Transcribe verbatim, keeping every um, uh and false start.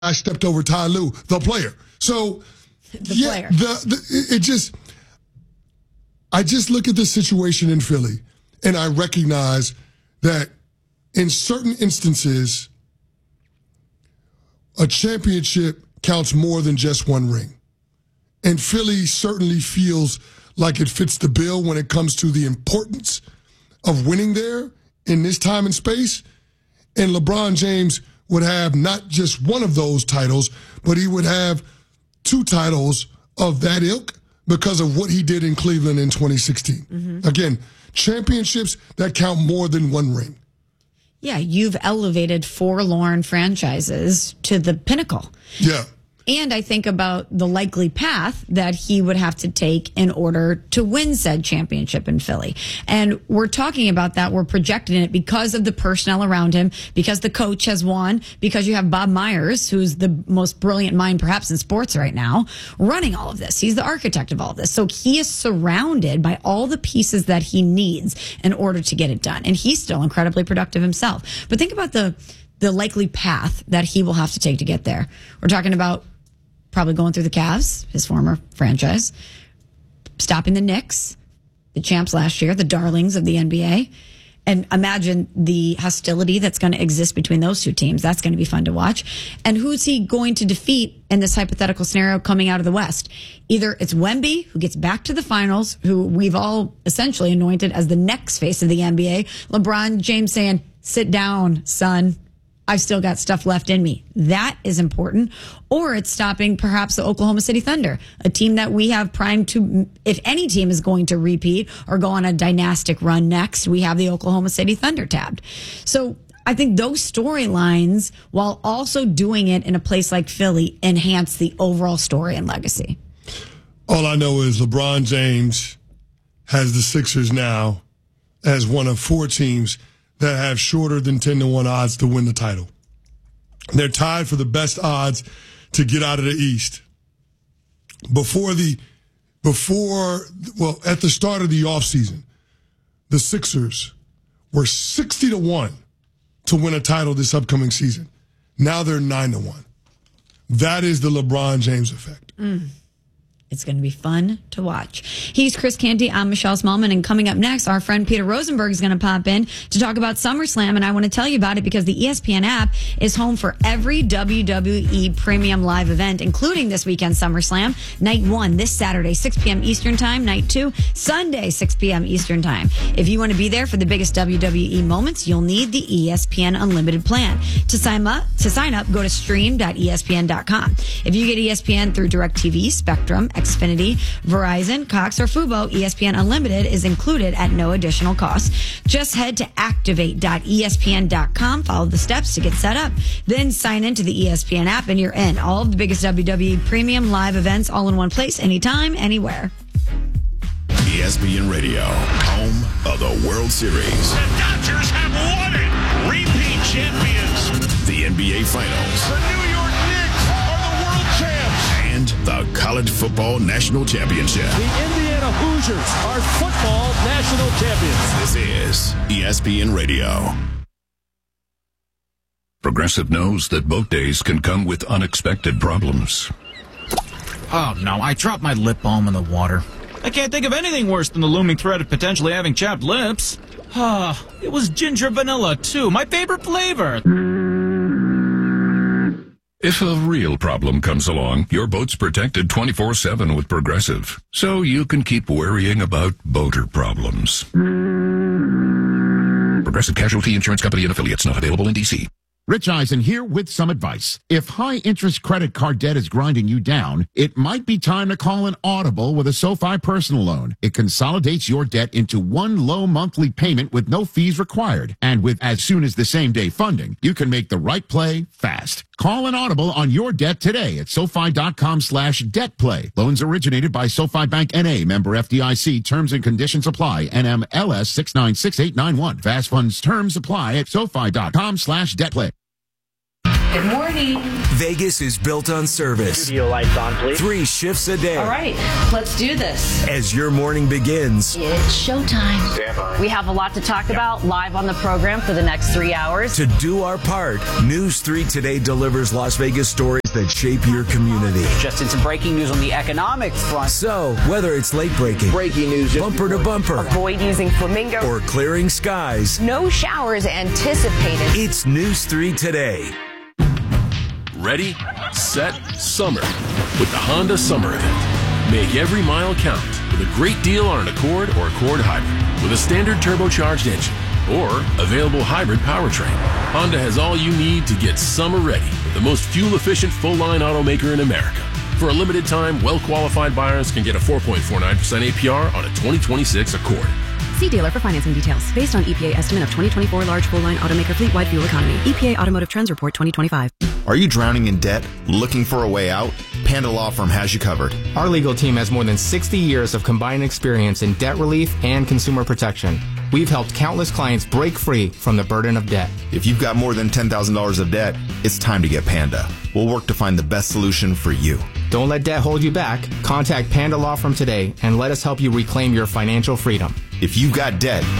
I stepped over Ty Lue, the player. So, the yeah, player. The, the, it just, I just look at the situation in Philly, and I recognize that in certain instances, a championship counts more than just one ring. And Philly certainly feels like it fits the bill when it comes to the importance of winning there in this time and space. And LeBron James would have not just one of those titles, but he would have two titles of that ilk because of what he did in Cleveland in twenty sixteen. Mm-hmm. Again, championships that count more than one ring. Yeah, you've elevated forlorn franchises to the pinnacle. Yeah. And I think about the likely path that he would have to take in order to win said championship in Philly. And we're talking about that. We're projecting it because of the personnel around him, because the coach has won, because you have Bob Myers, who's the most brilliant mind perhaps in sports right now, running all of this. He's the architect of all of this. So he is surrounded by all the pieces that he needs in order to get it done. And he's still incredibly productive himself. But think about the the likely path that he will have to take to get there. We're talking about probably going through the Cavs, his former franchise, stopping the Knicks, the champs last year, the darlings of the N B A. And imagine the hostility that's going to exist between those two teams. That's going to be fun to watch. And who's he going to defeat in this hypothetical scenario coming out of the West? Either it's Wemby, who gets back to the finals, who we've all essentially anointed as the next face of the N B A. LeBron James saying, sit down, son. I've still got stuff left in me. That is important. Or it's stopping perhaps the Oklahoma City Thunder, a team that we have primed to, if any team is going to repeat or go on a dynastic run next, we have the Oklahoma City Thunder tabbed. So I think those storylines, while also doing it in a place like Philly, enhance the overall story and legacy. All I know is LeBron James has the Sixers now as one of four teams that have shorter than ten to one odds to win the title. They're tied for the best odds to get out of the East. Before the, before, well, at the start of the offseason, the Sixers were sixty to one to win a title this upcoming season. Now they're nine to one. That is the LeBron James effect. Mm. It's going to be fun to watch. He's Chris Canty. I'm Michelle Smallman. And coming up next, our friend Peter Rosenberg is going to pop in to talk about SummerSlam. And I want to tell you about it because the E S P N app is home for every W W E premium live event, including this weekend SummerSlam. Night one, this Saturday, six p.m. Eastern Time. Night two, Sunday, six p.m. Eastern Time. If you want to be there for the biggest W W E moments, you'll need the E S P N Unlimited plan. To sign up, to sign up, go to stream dot E S P N dot com. If you get E S P N through DirecTV, Spectrum, Xfinity, Verizon, Cox, or Fubo, E S P N Unlimited is included at no additional cost. Just head to activate dot E S P N dot com, follow the steps to get set up, then sign into the E S P N app and you're in. All of the biggest W W E premium live events all in one place, anytime, anywhere. E S P N Radio, home of the World Series. The Dodgers have won it! Repeat champions! The N B A Finals. The New York Knicks are the world champs! And the College Football National Championship. The Indiana Hoosiers are football national champions. This is E S P N Radio. Progressive knows that boat days can come with unexpected problems. Oh, no, I dropped my lip balm in the water. I can't think of anything worse than the looming threat of potentially having chapped lips. Ah, it was ginger vanilla, too, my favorite flavor. If a real problem comes along, your boat's protected twenty-four seven with Progressive, so you can keep worrying about boater problems. Progressive Casualty Insurance Company and affiliates, not available in D C. Rich Eisen here with some advice. If high-interest credit card debt is grinding you down, it might be time to call an Audible with a SoFi personal loan. It consolidates your debt into one low monthly payment with no fees required. And with as soon as the same-day funding, you can make the right play fast. Call an Audible on your debt today at SoFi.com slash debt play. Loans originated by SoFi Bank N A, member F D I C. Terms and conditions apply. N M L S six nine six eight nine one. Fast funds terms apply at SoFi.com slash debt play. Good morning. Vegas is built on service. Studio lights on, please. Three shifts a day. All right, let's do this. As your morning begins, It's showtime. Stand by. We have a lot to talk about live on the program for the next three hours. To do our part, News three Today delivers Las Vegas stories that shape your community. Just in some breaking news on the economic front. So, whether it's late breaking, breaking news, bumper to bumper, Avoid using Flamingo, or clearing skies, no showers anticipated. it's News three Today. Ready, set, summer with the Honda Summer Event. Make every mile count with a great deal on an Accord or Accord Hybrid with a standard turbocharged engine or available hybrid powertrain. Honda has all you need to get summer ready with the most fuel-efficient full-line automaker in America. For a limited time, well-qualified buyers can get a four point four nine percent A P R on a twenty twenty-six Accord. See dealer for financing details. Based on E P A estimate of twenty twenty-four large full-line automaker fleet-wide fuel economy. E P A Automotive Trends Report twenty twenty-five. Are you drowning in debt? Looking for a way out? Panda Law Firm has you covered. Our legal team has more than sixty years of combined experience in debt relief and consumer protection. We've helped countless clients break free from the burden of debt. If you've got more than ten thousand dollars of debt, it's time to get Panda. We'll work to find the best solution for you. Don't let debt hold you back. Contact Panda Law Firm today and let us help you reclaim your financial freedom. If you've got debt,